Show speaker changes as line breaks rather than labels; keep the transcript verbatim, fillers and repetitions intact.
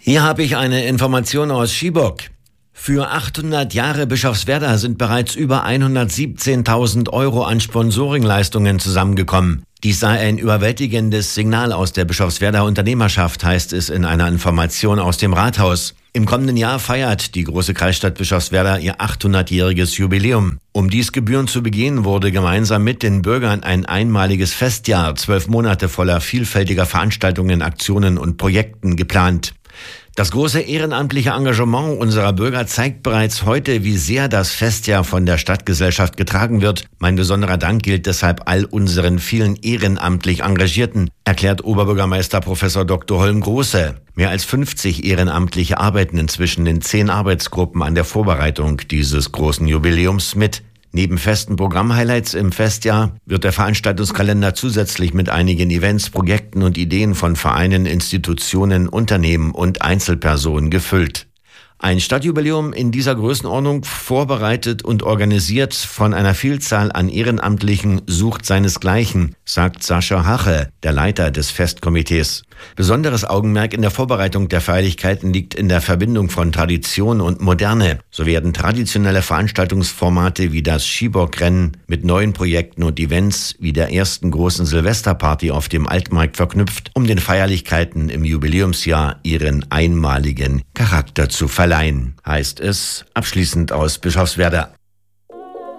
Hier habe ich eine Information aus Schiebock. Für achthundert Jahre Bischofswerda sind bereits über hundertsiebzehntausend Euro an Sponsoringleistungen zusammengekommen. Dies sei ein überwältigendes Signal aus der Bischofswerda Unternehmerschaft, heißt es in einer Information aus dem Rathaus. Im kommenden Jahr feiert die große Kreisstadt Bischofswerda ihr achthundertjähriges Jubiläum. Um dies gebührend zu begehen, wurde gemeinsam mit den Bürgern ein einmaliges Festjahr, zwölf Monate voller vielfältiger Veranstaltungen, Aktionen und Projekten geplant. Das große ehrenamtliche Engagement unserer Bürger zeigt bereits heute, wie sehr das Festjahr von der Stadtgesellschaft getragen wird. Mein besonderer Dank gilt deshalb all unseren vielen ehrenamtlich Engagierten, erklärt Oberbürgermeister Professor Doktor Holm-Große. Mehr als fünfzig Ehrenamtliche arbeiten inzwischen in zehn Arbeitsgruppen an der Vorbereitung dieses großen Jubiläums mit. Neben festen Programmhighlights im Festjahr wird der Veranstaltungskalender zusätzlich mit einigen Events, Projekten und Ideen von Vereinen, Institutionen, Unternehmen und Einzelpersonen gefüllt. Ein Stadtjubiläum in dieser Größenordnung, vorbereitet und organisiert von einer Vielzahl an Ehrenamtlichen, sucht seinesgleichen, sagt Sascha Hache, der Leiter des Festkomitees. Besonderes Augenmerk in der Vorbereitung der Feierlichkeiten liegt in der Verbindung von Tradition und Moderne. So werden traditionelle Veranstaltungsformate wie das Schiebock-Rennen mit neuen Projekten und Events wie der ersten großen Silvesterparty auf dem Altmarkt verknüpft, um den Feierlichkeiten im Jubiläumsjahr ihren einmaligen Charakter zu verleihen, heißt es abschließend aus Bischofswerda.